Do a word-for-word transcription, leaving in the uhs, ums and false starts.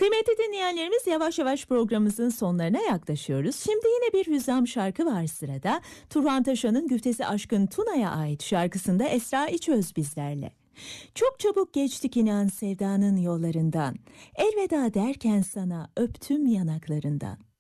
Kıymetli dinleyenlerimiz, yavaş yavaş programımızın sonlarına yaklaşıyoruz. Şimdi yine bir hüzzam şarkı var sırada. Turhan Taşan'ın Güftesi Aşkın Tuna'ya ait şarkısında Esra İçöz bizlerle. Çok çabuk geçtik inan sevdanın yollarından. Elveda derken sana öptüm yanaklarından.